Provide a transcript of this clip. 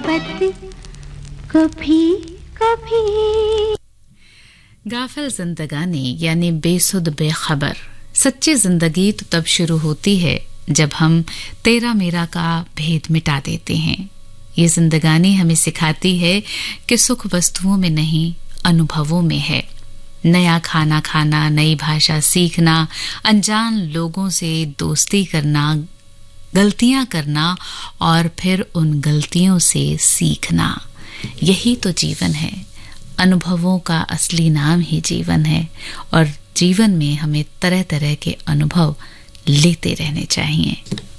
मोहब्बत कभी कभी। गाफिल जिंदगानी यानी बेसुध बेखबर। सच्ची जिंदगी तो तब शुरू होती है जब हम तेरा मेरा का भेद मिटा देते हैं। ये जिंदगानी हमें सिखाती है कि सुख वस्तुओं में नहीं, अनुभवों में है। नया खाना खाना, नई भाषा सीखना, अनजान लोगों से दोस्ती करना, गलतियां करना और फिर उन गलतियों से सीखना, यही तो जीवन है। अनुभवों का असली नाम ही जीवन है और जीवन में हमें तरह तरह के अनुभव लेते रहने चाहिए।